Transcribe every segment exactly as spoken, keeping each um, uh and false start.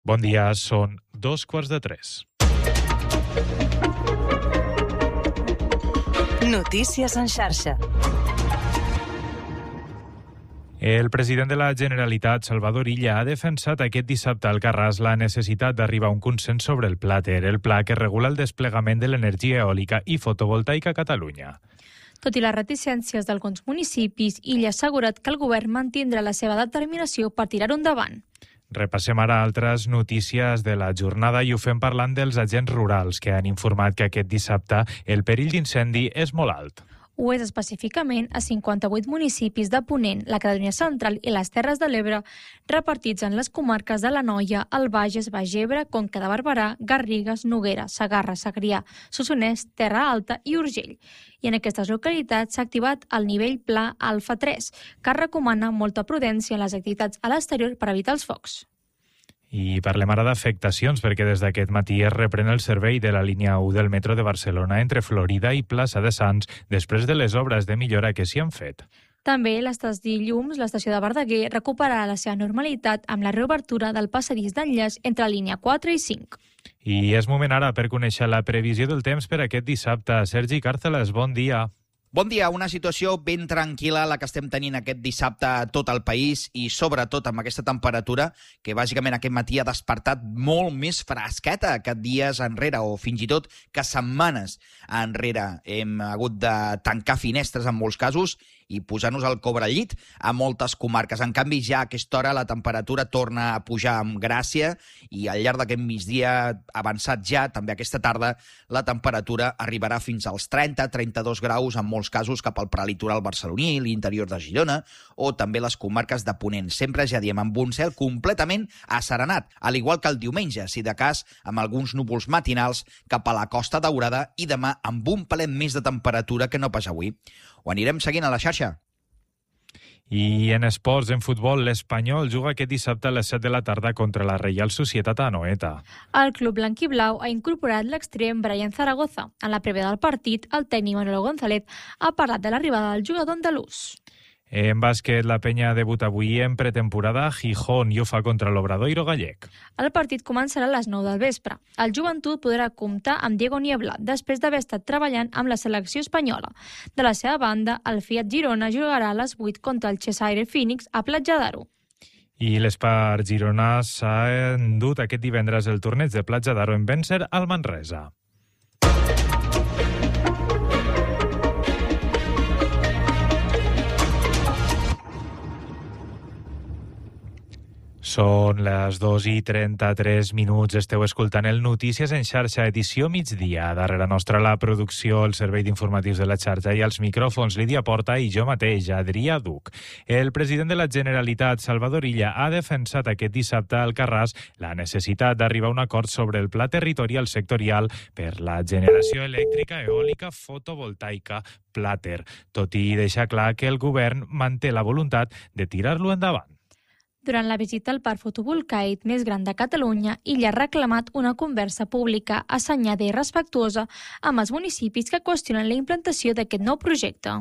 Bon dia, són dos quarts de tres. Notícies en xarxa. El president de la Generalitat, Salvador Illa, ha defensat aquest dissabte al Carràs la necessitat d'arribar a un consens sobre el Plater, el pla que regula el desplegament de l'energia eòlica i fotovoltaica a Catalunya. Tot i les reticències d'alguns municipis, Illa ha assegurat que el govern mantindrà la seva determinació per tirar-ho endavant. Repassem ara altres notícies de la jornada i ho fem parlant dels agents rurals que han informat que aquest dissabte el perill d'incendi és molt alt. Ho és específicament a cinquanta-vuit municipis de Ponent, la Catalunya Central i les Terres de l'Ebre, repartits en les comarques de l'Anoia, el Bages, Baix Ebre, Conca de Barberà, Garrigues, Noguera, Segarra, Segrià, Solsonès, Terra Alta i Urgell. I en aquestes localitats s'ha activat el nivell pla Alfa tres, que recomana molta prudència en les activitats a l'exterior per evitar els focs. I parlem ara d'afectacions, perquè des d'aquest matí es reprèn el servei de la línia u del metro de Barcelona entre Florida i Plaça de Sants després de les obres de millora que s'hi han fet. També l'estació Llums, l'estació de Verdaguer, recuperarà la seva normalitat amb la reobertura del passadís d'enllaç entre la línia quatre i cinc. I és moment ara per conèixer la previsió del temps per aquest dissabte. Sergi Càrceles, bon dia. Bon dia, una situació ben tranquil·la la que estem tenint aquest dissabte a tot el país i sobretot amb aquesta temperatura que bàsicament aquest matí ha despertat molt més fresqueta que dies enrere o fins i tot que setmanes enrere. Hem hagut de tancar finestres en molts casos i posar-nos al cobrellit a moltes comarques. En canvi, ja a aquesta hora la temperatura torna a pujar amb gràcia i al llarg d'aquest migdia avançat ja, també aquesta tarda, la temperatura arribarà fins als trenta a trenta-dos graus en molts casos cap al prelitoral barceloní, l'interior de Girona o també les comarques de Ponent. Sempre, ja diem, amb un cel completament asserenat, al igual que el diumenge, si de cas, amb alguns núvols matinals cap a la Costa Daurada i demà amb un pelet més de temperatura que no pas avui. Ho anirem seguint a la xarxa. I en esports, en futbol, l'Espanyol juga aquest dissabte a les set de la tarda contra la Reial Societat a Anoeta. El club blanquiblau ha incorporat l'extrem Brian Zaragoza. En la prèvia del partit, el tècnic Manuel González ha parlat de l'arribada del jugador andalús. En bàsquet, la Penya debuta avui en pretemporada a Gijón i ho fa contra l'Obradoiro gallec. El partit començarà a les nou del vespre. El Joventut podrà comptar amb Diego Niebla després d'haver estat treballant amb la selecció espanyola. De la seva banda, el Fiat Girona jugarà a les vuit contra el Cheshire Phoenix a Platja d'Aro. I l'Espar Girona s'ha endut aquest divendres el torneig de Platja d'Aro en vèncer al Manresa. Són les dos i trenta-tres minuts. Esteu escoltant el Notícies en xarxa, edició migdia. Darrere nostra la producció, el servei d'informatius de la xarxa i els micròfons Lídia Porta i jo mateix, Adrià Duc. El president de la Generalitat, Salvador Illa, ha defensat aquest dissabte al Carràs la necessitat d'arribar a un acord sobre el pla territorial sectorial per la generació elèctrica eòlica fotovoltaica Plater, tot i deixar clar que el govern manté la voluntat de tirar-lo endavant. Durant la visita al parc fotovoltaic més gran de Catalunya, Illa ha reclamat una conversa pública assenyada i respectuosa amb els municipis que qüestionen la implantació d'aquest nou projecte.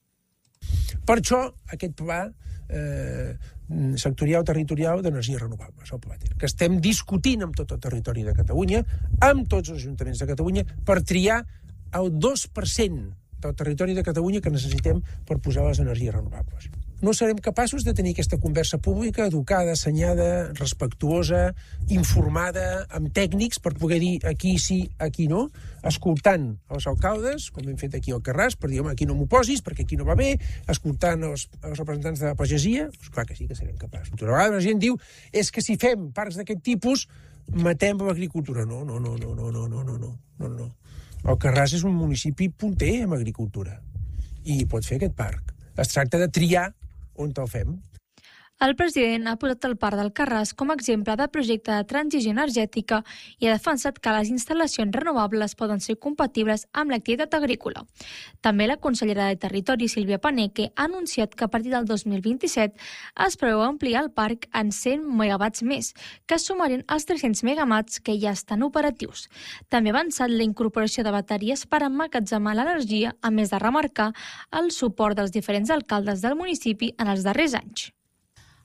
Per això, aquest pla eh, sectorial o territorial d'energies renovables, el Plater, que estem discutint amb tot el territori de Catalunya, amb tots els ajuntaments de Catalunya, per triar el dos per cent del territori de Catalunya que necessitem per posar les energies renovables. No serem capaços de tenir aquesta conversa pública educada, assenyada, respectuosa, informada, amb tècnics per poder dir aquí sí, aquí no, escoltant els alcaldes, com hem fet aquí al Carràs, per dir, home, aquí no m'ho posis, perquè aquí no va bé, escoltant els, els representants de la pagesia, doncs clar que sí que serem capaços. Tota vegada la gent diu, és que si fem parcs d'aquest tipus, matem l'agricultura. No, no, no, no, no, no, no, no, no, no, no. El Carràs és un municipi punter en agricultura i pot fer aquest parc. Es tracta de triar on te'l fem. El president ha posat el parc del Carràs com a exemple de projecte de transició energètica i ha defensat que les instal·lacions renovables poden ser compatibles amb l'activitat agrícola. També la consellera de Territori, Sílvia Paneque, ha anunciat que a partir del dos mil vint-i-set es preveu ampliar el parc en cent megawatts més, que es sumarien als tres-cents megawatts que ja estan operatius. També ha avançat la incorporació de bateries per emmagatzemar l'energia, a més de remarcar el suport dels diferents alcaldes del municipi en els darrers anys.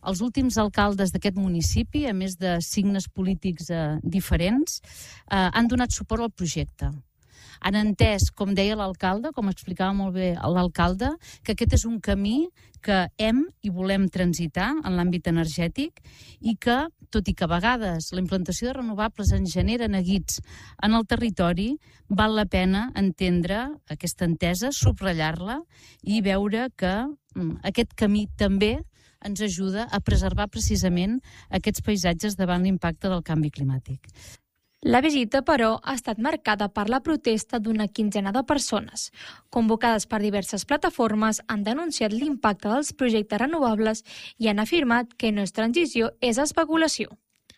Els últims alcaldes d'aquest municipi, a més de signes polítics eh, diferents, eh, han donat suport al projecte. Han entès, com deia l'alcalde, com explicava molt bé l'alcalde, que aquest és un camí que hem i volem transitar en l'àmbit energètic i que, tot i que a vegades la implantació de renovables ens genera neguits en el territori, val la pena entendre aquesta entesa, subratllar-la i veure que mm, aquest camí també ens ajuda a preservar precisament aquests paisatges davant l'impacte del canvi climàtic. La visita, però, ha estat marcada per la protesta d'una quinzena de persones. Convocades per diverses plataformes, han denunciat l'impacte dels projectes renovables i han afirmat que no és transició, és especulació.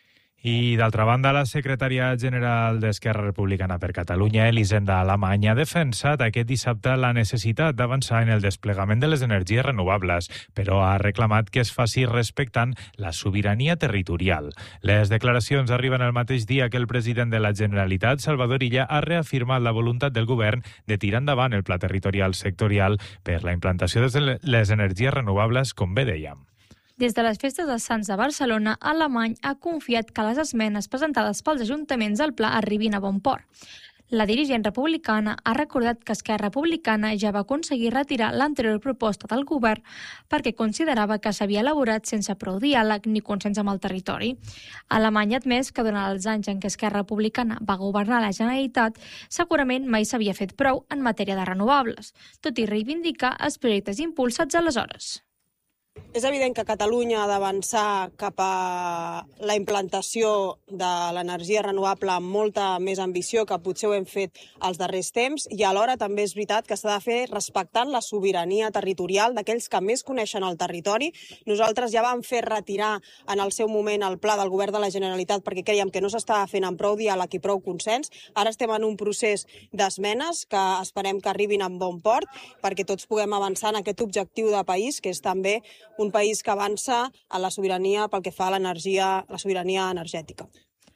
I, d'altra banda, la secretària general d'Esquerra Republicana per Catalunya, Elisenda Alemany, ha defensat aquest dissabte la necessitat d'avançar en el desplegament de les energies renovables, però ha reclamat que es faci respectant la sobirania territorial. Les declaracions arriben el mateix dia que el president de la Generalitat, Salvador Illa, ha reafirmat la voluntat del govern de tirar endavant el pla territorial sectorial per la implantació de les energies renovables, com bé dèiem. Des de les festes de Sants de Barcelona, Alemany ha confiat que les esmenes presentades pels ajuntaments al pla arribin a bon port. La dirigent republicana ha recordat que Esquerra Republicana ja va aconseguir retirar l'anterior proposta del govern perquè considerava que s'havia elaborat sense prou diàleg ni consens amb el territori. Alemany ha admès que durant els anys en què Esquerra Republicana va governar la Generalitat segurament mai s'havia fet prou en matèria de renovables, tot i reivindicar els projectes impulsats aleshores. És evident que Catalunya ha d'avançar cap a la implantació de l'energia renovable amb molta més ambició que potser ho hem fet els darrers temps i alhora també és veritat que s'ha de fer respectant la sobirania territorial d'aquells que més coneixen el territori. Nosaltres ja vam fer retirar en el seu moment el pla del govern de la Generalitat perquè creiem que no s'estava fent amb prou diàleg i prou consens. Ara estem en un procés d'esmenes que esperem que arribin en bon port perquè tots puguem avançar en aquest objectiu de país que és també un país que avança en la sobirania pel que fa a l'energia, la sobirania energètica.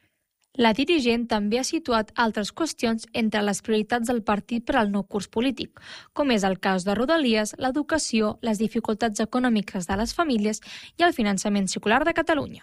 La dirigent també ha situat altres qüestions entre les prioritats del partit per al nou curs polític, com és el cas de Rodalies, l'educació, les dificultats econòmiques de les famílies i el finançament circular de Catalunya.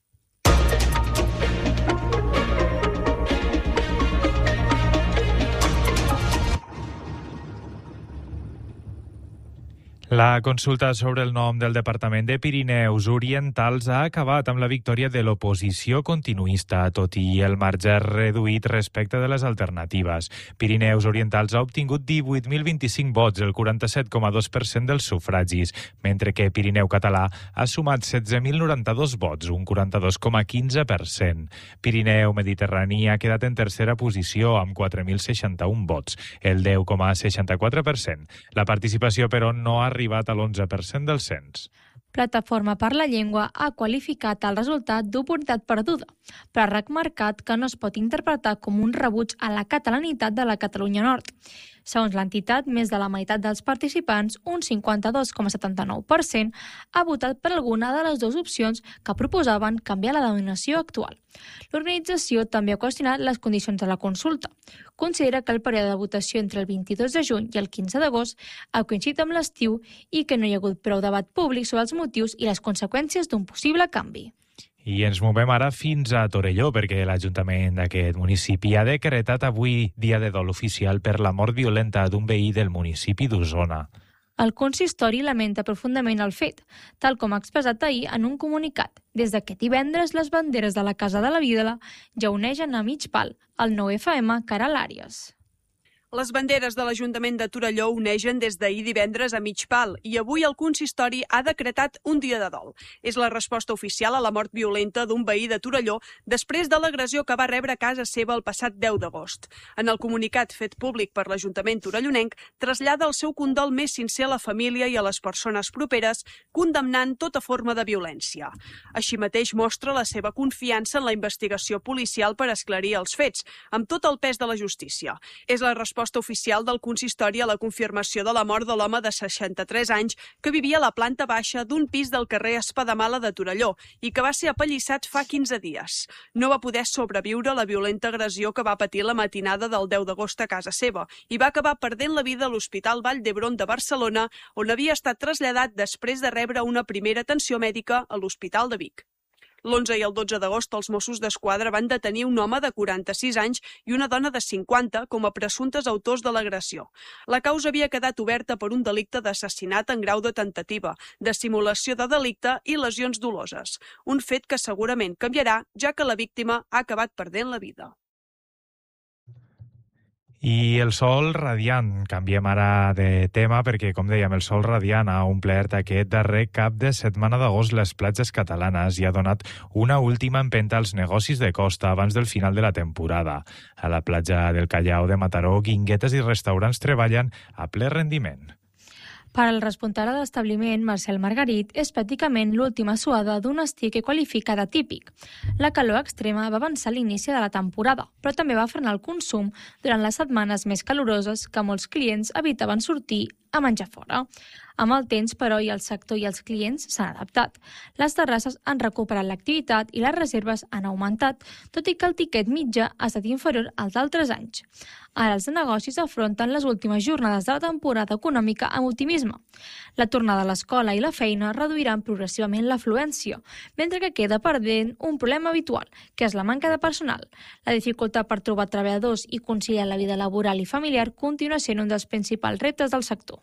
La consulta sobre el nom del Departament de Pirineus Orientals ha acabat amb la victòria de l'oposició continuista, tot i el marge reduït respecte de les alternatives. Pirineus Orientals ha obtingut divuit mil vint-i-cinc vots, el quaranta-set coma dos per cent dels sufragis, mentre que Pirineu Català ha sumat setze mil noranta-dos vots, un quaranta-dos coma quinze per cent. Pirineu Mediterrani ha quedat en tercera posició amb quatre mil seixanta-un vots, el deu coma seixanta-quatre per cent. La participació, però, no ha arribat a l'onze per cent del cens. Plataforma per la Llengua ha qualificat el resultat d'oportunitat perduda, però ha remarcat que no es pot interpretar com un rebuig a la catalanitat de la Catalunya Nord. Segons l'entitat, més de la meitat dels participants, un cinquanta-dos coma setanta-nou per cent, ha votat per alguna de les dues opcions que proposaven canviar la denominació actual. L'organització també ha qüestionat les condicions de la consulta. Considera que el període de votació entre el vint-i-dos de juny i el quinze d'agost ha coincidit amb l'estiu i que no hi ha hagut prou debat públic sobre els motius i les conseqüències d'un possible canvi. I ens movem ara fins a Torelló, perquè l'Ajuntament d'aquest municipi ha decretat avui dia de dol oficial per la mort violenta d'un veí del municipi d'Osona. El consistori lamenta profundament el fet, tal com ha expressat ahir en un comunicat. Des d'aquest divendres, les banderes de la Casa de la Vídala ja uneixen a mig pal el nou F M cara a l'Àries. Les banderes de l'Ajuntament de Torelló uneixen des d'ahir divendres a mig pal i avui el consistori ha decretat un dia de dol. És la resposta oficial a la mort violenta d'un veí de Torelló després de l'agressió que va rebre a casa seva el passat deu d'agost. En el comunicat fet públic per l'Ajuntament torellonenc trasllada el seu condol més sincer a la família i a les persones properes, condemnant tota forma de violència. Així mateix mostra la seva confiança en la investigació policial per esclarir els fets, amb tot el pes de la justícia. És la resposta resposta oficial del consistori a la confirmació de la mort de l'home de seixanta-tres anys que vivia a la planta baixa d'un pis del carrer Espadamala de Torelló i que va ser apallissat fa quinze dies. No va poder sobreviure a la violenta agressió que va patir la matinada del deu d'agost a casa seva i va acabar perdent la vida a l'Hospital Vall d'Hebron de Barcelona, on havia estat traslladat després de rebre una primera atenció mèdica a l'Hospital de Vic. L'onze i el dotze d'agost els Mossos d'Esquadra van detenir un home de quaranta-sis anys i una dona de cinquanta com a presumptes autors de l'agressió. La causa havia quedat oberta per un delicte d'assassinat en grau de tentativa, de simulació de delicte i lesions doloses, un fet que segurament canviarà, ja que la víctima ha acabat perdent la vida. I el sol radiant. Canviem ara de tema perquè, com dèiem, el sol radiant ha omplert aquest darrer cap de setmana d'agost les platges catalanes i ha donat una última empenta als negocis de costa abans del final de la temporada. A la platja del Callao de Mataró, guinguetes i restaurants treballen a ple rendiment. Per al responsable de l'establiment, Marcel Margarit, és pràcticament l'última suada d'un estiu que qualifica de típic. La calor extrema va avançar l'inici de la temporada, però també va frenar el consum durant les setmanes més caloroses que molts clients evitaven sortir a menjar fora. Amb el temps, però, i el sector i els clients s'han adaptat. Les terrasses han recuperat l'activitat i les reserves han augmentat, tot i que el tiquet mitjà ha estat inferior als d'altres anys. Ara els negocis afronten les últimes jornades de la temporada econòmica amb optimisme. La tornada a l'escola i la feina reduiran progressivament l'afluència, mentre que queda perdent un problema habitual, que és la manca de personal. La dificultat per trobar treballadors i conciliar la vida laboral i familiar continua sent un dels principals reptes del sector.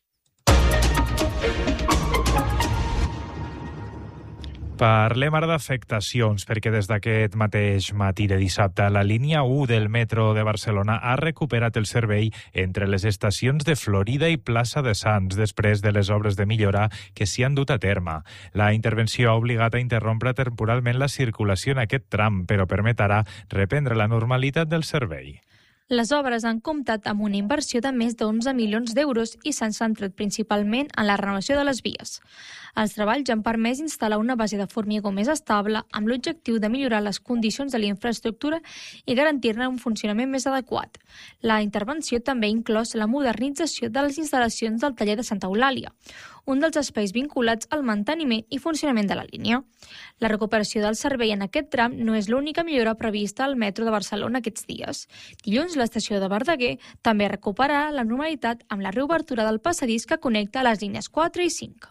Parlem ara d'afectacions, perquè des d'aquest mateix matí de dissabte la línia u del metro de Barcelona ha recuperat el servei entre les estacions de Florida i Plaça de Sants després de les obres de millora que s'hi han dut a terme. La intervenció ha obligat a interrompre temporalment la circulació en aquest tram, però permetrà reprendre la normalitat del servei. Les obres han comptat amb una inversió de més d'onze milions d'euros i s'han centrat principalment en la renovació de les vies. Els treballs han permès instal·lar una base de formigó més estable amb l'objectiu de millorar les condicions de la infraestructura i garantir-ne un funcionament més adequat. La intervenció també ha inclòs la modernització de les instal·lacions del taller de Santa Eulàlia, un dels espais vinculats al manteniment i funcionament de la línia. La recuperació del servei en aquest tram no és l'única millora prevista al metro de Barcelona aquests dies. Dilluns, l'estació de Verdaguer també recuperarà la normalitat amb la reobertura del passadís que connecta les línies quatre i cinc.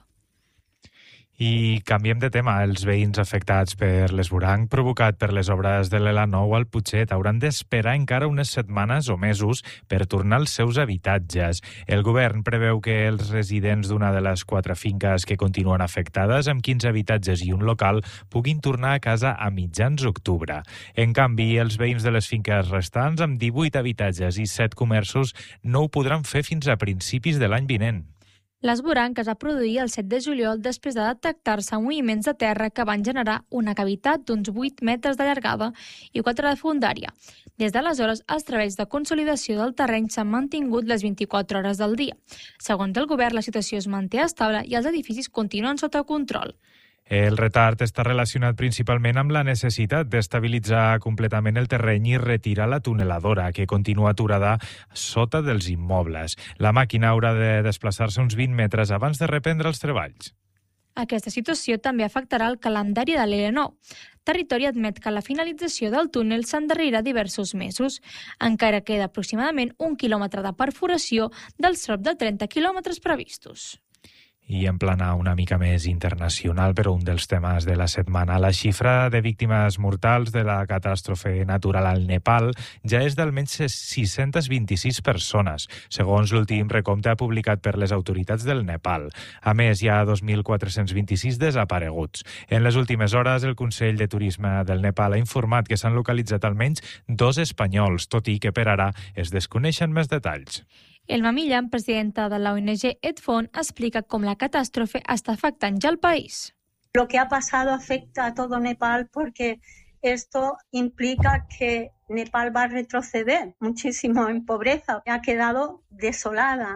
I canviem de tema. Els veïns afectats per l'esvoranc provocat per les obres de l'Ela nou al Putxet hauran d'esperar encara unes setmanes o mesos per tornar als seus habitatges. El govern preveu que els residents d'una de les quatre finques que continuen afectades, amb quinze habitatges i un local, puguin tornar a casa a mitjans d'octubre. En canvi, els veïns de les finques restants, amb divuit habitatges i set comerços, no ho podran fer fins a principis de l'any vinent. L'esvoranc es va produir el set de juliol després de detectar-se moviments de terra que van generar una cavitat d'uns vuit metres de llargada i quatre de fondària. Des d'aleshores, els treballs de consolidació del terreny s'han mantingut les vint-i-quatre hores del dia. Segons el govern, la situació es manté estable i els edificis continuen sota control. El retard està relacionat principalment amb la necessitat d'estabilitzar completament el terreny i retirar la tuneladora, que continua aturada sota dels immobles. La màquina haurà de desplaçar-se uns vint metres abans de reprendre els treballs. Aquesta situació també afectarà el calendari de l'L nou. Territori admet que la finalització del túnel s'endarrerà diversos mesos. Encara queda aproximadament un quilòmetre de perforació del prop de trenta quilòmetres previstos. I en plana una mica més internacional, però un dels temes de la setmana, la xifra de víctimes mortals de la catàstrofe natural al Nepal ja és d'almenys sis-centes vint-i-sis persones, segons l'últim recompte publicat per les autoritats del Nepal. A més, hi ha dos mil quatre-cents vint-i-sis desapareguts. En les últimes hores, el Consell de Turisme del Nepal ha informat que s'han localitzat almenys dos espanyols, tot i que per ara es desconeixen més detalls. Elma Millán, presidenta de la O N G Edfon, explica cómo la catástrofe está afectando ya al país. Lo que ha pasado afecta a todo Nepal porque esto implica que Nepal va a retroceder muchísimo en pobreza. Ha quedado desolada.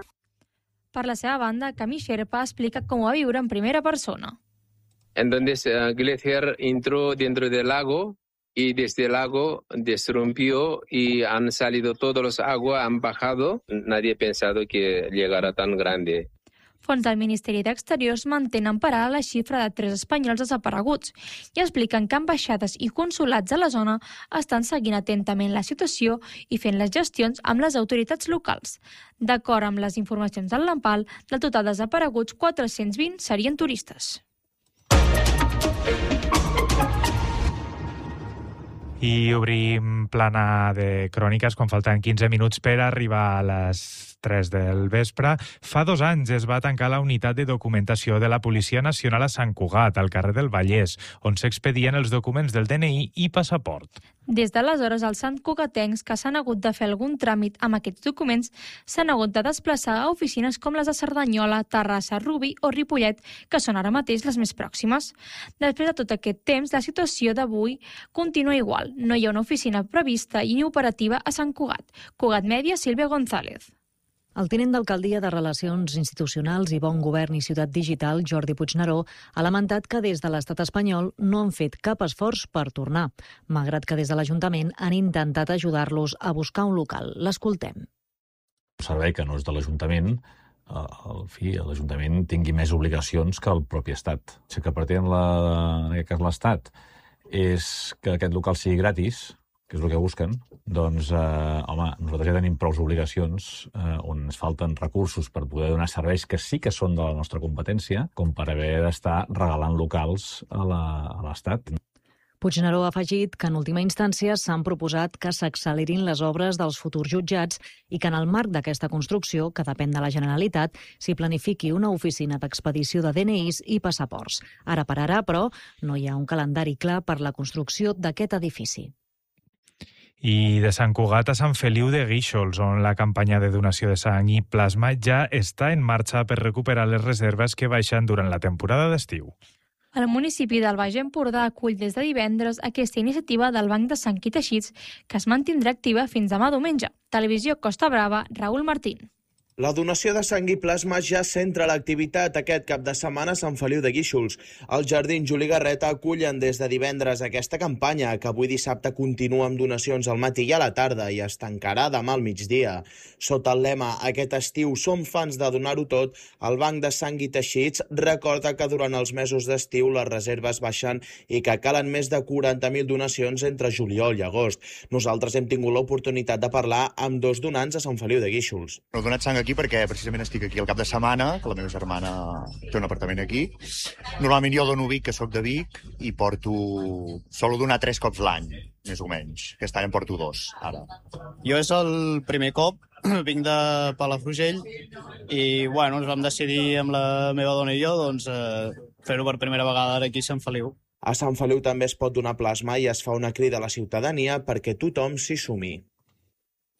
Per la seva banda, Camí Sherpa explica cómo va a vivir en primera persona. En donde el glaciar entró dentro del lago y desde el lago desrompió y han salido todos los aguas, han bajado. Nadie ha pensado que llegara tan grande. Fons del Ministeri d'Exteriors mantenen parada la xifra de tres espanyols desapareguts i expliquen que ambaixades i consulats a la zona estan seguint atentament la situació i fent les gestions amb les autoritats locals. D'acord amb les informacions del Lampal, del total desapareguts, quatre-cents vint serien turistes. I obrim plana de cròniques quan falten quinze minuts per arribar a les tres del vespre. Fa dos anys es va tancar la unitat de documentació de la Policia Nacional a Sant Cugat, al carrer del Vallès, on s'expedien els documents del D N I i passaport. Des d'aleshores, els santcugatencs que s'han hagut de fer algun tràmit amb aquests documents s'han hagut de desplaçar a oficines com les de Cerdanyola, Terrassa, Rubí o Ripollet, que són ara mateix les més pròximes. Després de tot aquest temps, la situació d'avui continua igual. No hi ha una oficina prevista i ni operativa a Sant Cugat. Cugat Mèdia, Sílvia González. El tinent d'alcaldia de Relacions Institucionals i Bon Govern i Ciutat Digital, Jordi Puigneró, ha lamentat que des de l'estat espanyol no han fet cap esforç per tornar, malgrat que des de l'Ajuntament han intentat ajudar-los a buscar un local. L'escoltem. Un servei que no és de l'Ajuntament, al fi, l'Ajuntament tingui més obligacions que el propi Estat. Si el que pretén la, en aquest cas l'Estat és que aquest local sigui gratis, que és el que busquen, doncs, eh, home, nosaltres ja tenim prou obligacions eh, on ens falten recursos per poder donar serveis que sí que són de la nostra competència, com per haver d'estar regalant locals a l'Estat. Puigneró ha afegit que en última instància s'han proposat que s'accelerin les obres dels futurs jutjats i que en el marc d'aquesta construcció, que depèn de la Generalitat, s'hi planifiqui una oficina d'expedició de D N Is i passaports. Ara per ara, però, no hi ha un calendari clar per la construcció d'aquest edifici. I de Sant Cugat a Sant Feliu de Guíxols, on la campanya de donació de sang i plasma ja està en marxa per recuperar les reserves que baixen durant la temporada d'estiu. El municipi del Baix Empordà acull des de divendres aquesta iniciativa del Banc de Sang i Teixits, que es mantindrà activa fins demà diumenge. Televisió Costa Brava, Raül Martín. La donació de sang i plasma ja centra l'activitat aquest cap de setmana a Sant Feliu de Guíxols. Els Jardins Juli Garreta acullen des de divendres aquesta campanya, que avui dissabte continua amb donacions al matí i a la tarda i es tancarà demà al migdia. Sota el lema "Aquest estiu som fans de donar-ho tot", el Banc de Sang i Teixits recorda que durant els mesos d'estiu les reserves baixen i que calen més de quaranta mil donacions entre juliol i agost. Nosaltres hem tingut l'oportunitat de parlar amb dos donants a Sant Feliu de Guíxols. He donat sang aquí perquè precisament estic aquí al cap de setmana, que la meva germana té un apartament aquí. Normalment jo dono Vic, que sóc de Vic, i porto... Solo donar tres cops l'any, més o menys. Aquest any en porto dos, ara. Jo és el primer cop, vinc de Palafrugell, i bueno, ens vam decidir amb la meva dona i jo doncs, eh, fer-ho per primera vegada ara aquí a Sant Feliu. A Sant Feliu també es pot donar plasma i es fa una crida a la ciutadania perquè tothom s'hi sumi.